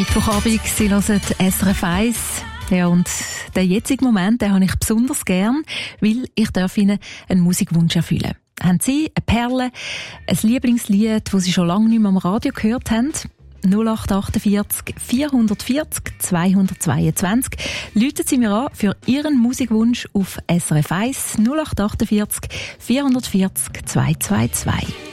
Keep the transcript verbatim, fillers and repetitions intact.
Mittwochabend, Sie hören S R F eins. Ja, und den jetzigen Moment, den habe ich besonders gern, weil ich darf Ihnen einen Musikwunsch erfüllen. Haben Sie eine Perle, ein Lieblingslied, das Sie schon lange nicht mehr am Radio gehört haben? null acht achtundvierzig vierhundertvierzig zweihundertzweiundzwanzig. Läuten Sie mir an für Ihren Musikwunsch auf S R F eins null acht achtundvierzig vierhundertvierzig zweihundertzweiundzwanzig.